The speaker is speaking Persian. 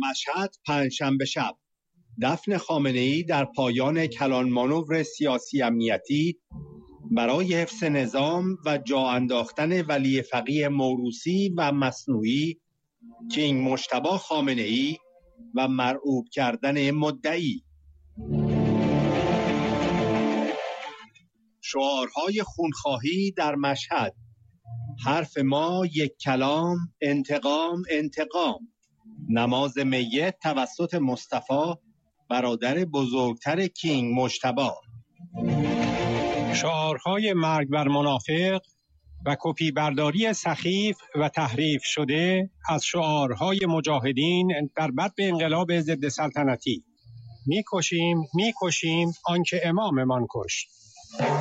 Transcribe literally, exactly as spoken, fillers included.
مشهد پنجشنبه شب دفن خامنه‌ای در پایان کلان مانور سیاسی امنیتی برای حفظ نظام و جا انداختن ولی فقیه موروثی و مصنوعی کینگ مجتبی خامنه‌ای و مرعوب کردن مدعی. شعارهای خونخواهی در مشهد: حرف ما یک کلام، انتقام انتقام. نماز میت توسط مصطفی برادر بزرگتر کینگ مجتبی. شعارهای مرگ بر منافق و کپی برداری سخیف و تحریف شده از شعارهای مجاهدین در بدء انقلاب ضد سلطنتی: میکشیم میکشیم آنکه اماممان کشت.